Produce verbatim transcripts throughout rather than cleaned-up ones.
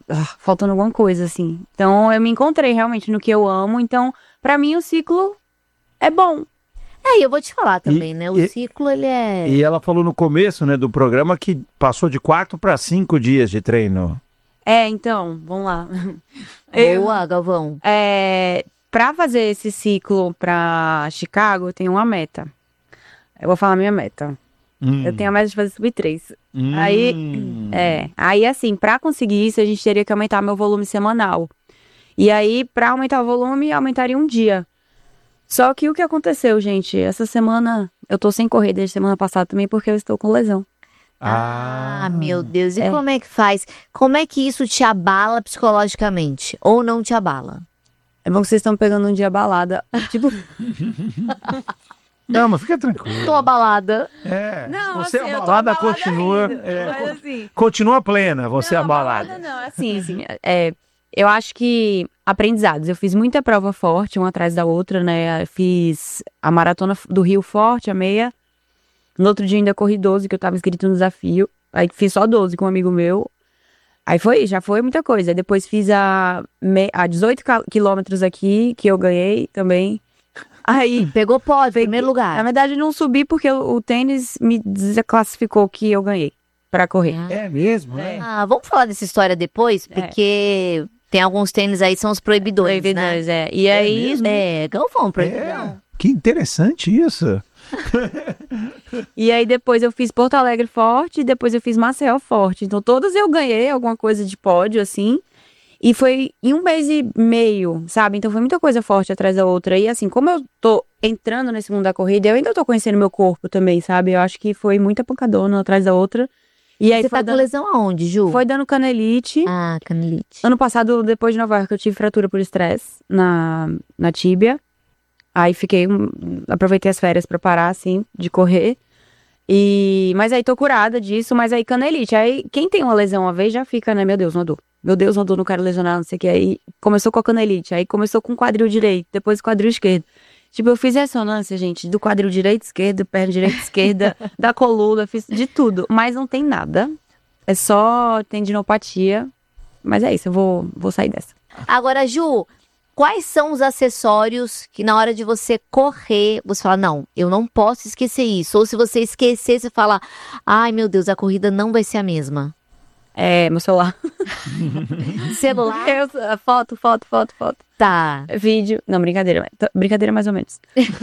ah, faltando alguma coisa, assim. Então, eu me encontrei realmente no que eu amo. Então, pra mim, o ciclo é bom. É, e eu vou te falar também, E- né? O e- ciclo, ele é... E ela falou no começo, né, do programa que passou de quatro para cinco dias de treino. É, então, vamos lá. Eu, Boa, Galvão. é, pra fazer esse ciclo pra Chicago, eu tenho uma meta. Eu vou falar minha meta. Hum. Eu tenho a meta de fazer sub três. Hum. Aí, é, aí assim, pra conseguir isso, a gente teria que aumentar meu volume semanal. E aí, pra aumentar o volume, aumentaria um dia. Só que o que aconteceu, gente? Essa semana, eu tô sem correr desde semana passada também, porque eu estou com lesão. Ah, Ah, meu Deus. E É. como é que faz? Como é que isso te abala psicologicamente? Ou não te abala? É bom que vocês estão pegando um dia balada. Tipo, Não, mas fica tranquilo. Tô abalada. É, não, você assim, eu tô abalada abalada continua, ainda, é, mas assim... continua plena, você Não, abalada. balada não, assim, assim, é, eu acho que aprendizados, eu fiz muita prova forte, uma atrás da outra, né, eu fiz a maratona do Rio Forte, a meia, no outro dia ainda corri doze, que eu tava inscrito no desafio, aí fiz só doze com um amigo meu, aí foi, já foi muita coisa, aí depois fiz a, me, a dezoito quilômetros aqui, que eu ganhei também, aí... Pegou pódio, Peguei- primeiro Na lugar. verdade, não subi porque o, o tênis me desclassificou que eu ganhei pra correr. É mesmo, né? Ah, vamos falar dessa história depois, É. porque tem alguns tênis aí que são os proibidores, né? Proibidores, é. E aí, mesmo? É, Galvão, É, proibidão. que interessante isso. e aí depois eu fiz Porto Alegre forte e depois eu fiz Maceió forte. Então todas eu ganhei alguma coisa de pódio, assim. E foi em um mês e meio, sabe? Então foi muita coisa forte atrás da outra. E assim, como eu tô entrando nesse mundo da corrida, eu ainda tô conhecendo meu corpo também, sabe? Eu acho que foi muita pancadona atrás da outra. E aí Você foi, tá com dando, lesão aonde, Ju? foi dando canelite. Ah, canelite. Ano passado, depois de Nova York, eu tive fratura por estresse na, na tíbia. Aí fiquei, um- aproveitei as férias pra parar, assim, de correr. E, mas aí tô curada disso, mas aí canelite. Aí quem tem uma lesão uma vez já fica, né? Meu Deus, uma dor. Meu Deus, uma dor, não quero lesionar, não sei o que. Aí começou com a canelite, aí começou com o quadril direito, depois o quadril esquerdo. Tipo, eu fiz ressonância, gente, do quadril direito, esquerdo, perna direita, esquerda, da coluna, fiz de tudo. Mas não tem nada. É só tendinopatia. Mas é isso, eu vou, vou sair dessa. Agora, Ju, quais são os acessórios que na hora de você correr, você fala, não, eu não posso esquecer isso. Ou se você esquecer, você fala, ai meu Deus, a corrida não vai ser a mesma. É, meu celular. Celular? Eu, foto, foto, foto, foto. Tá. Vídeo. Não, brincadeira. Brincadeira mais ou menos.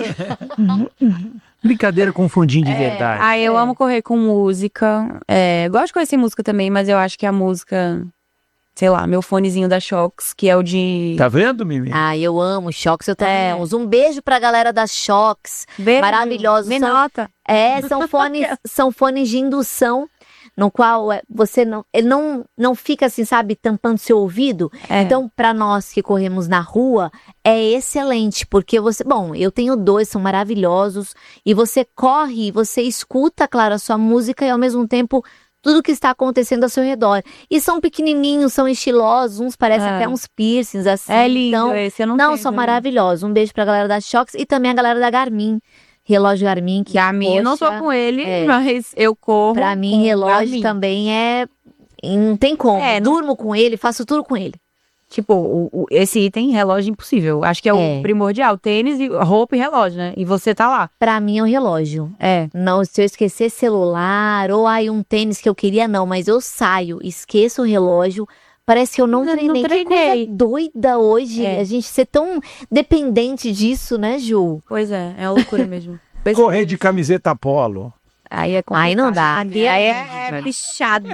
Brincadeira com fundinho de verdade. Ah, eu É. amo correr com música. É, gosto de conhecer música também, mas eu acho que a música, sei lá, meu fonezinho da Shox, que é o de... Tá vendo, Mimi? Ah, eu amo Shox, eu também É. amo. Um beijo pra galera da Shox. Beijo. Maravilhosos. Me São- nota. É, são fones, são fones de indução, no qual é, você não, ele não, não fica assim, sabe, tampando seu ouvido. É. Então, pra nós que corremos na rua, é excelente, porque você, bom, eu tenho dois, são maravilhosos, e você corre, você escuta, claro, a sua música e ao mesmo tempo tudo que está acontecendo ao seu redor. E são pequenininhos, são estilosos, uns parecem É. até uns piercings, assim. É lindo então, esse, eu não Não, tenho são também. maravilhosos. Um beijo pra galera da Shox e também a galera da Garmin. Relógio Garmin, que A minha, eu não tô poxa, com ele, é. mas eu corro. Pra mim, com relógio Garmin. também é. Não tem como. É, não- Durmo com ele, faço tudo com ele. Tipo, o- o- esse item, relógio impossível. Acho que é, É. o primordial. Tênis, e roupa e relógio, né? E você tá lá. Pra mim é um relógio. É. Não, se eu esquecer celular ou aí um tênis que eu queria, não, mas eu saio, esqueço o relógio. Parece que eu não, Não- não treinei. Que treinei. coisa doida hoje. É. A gente ser tão dependente disso, né, Ju? Pois é, é uma loucura mesmo. Correr de camiseta polo. Aí é complicado. Aí não dá. Aí é, é pichado.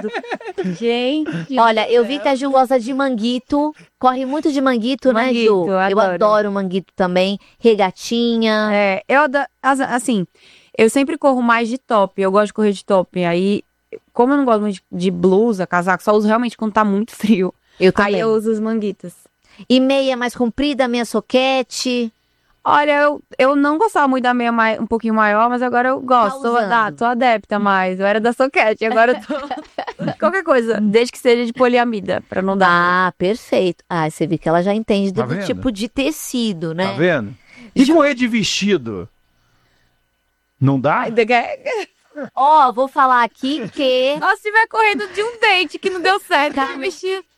Gente. Olha, eu vi que a Ju gosta de manguito. Corre muito de manguito, né, Manguito, Ju? Eu adoro. adoro manguito também. Regatinha. É, eu ado- as- assim, eu sempre corro mais de top. Eu gosto de correr de top. Aí, como eu não gosto muito de, de blusa, casaco, só uso realmente quando tá muito frio. Eu também. Aí eu uso os manguitas. E meia mais comprida, meia soquete. Olha, eu, eu não gostava muito da meia mai- um pouquinho maior, mas agora eu gosto. Tô, usando. ah, tô adepta mais. Eu era da soquete, agora eu tô. Qualquer coisa, desde que seja de poliamida, pra não dar. Ah, perfeito. Ah, você vê que ela já entende Tá do vendo? tipo de tecido, né? Tá vendo? E correr de vestido? Não dá? Ó, vou falar aqui que... Nossa, se tiver correndo de um date que não deu certo, tá vestido.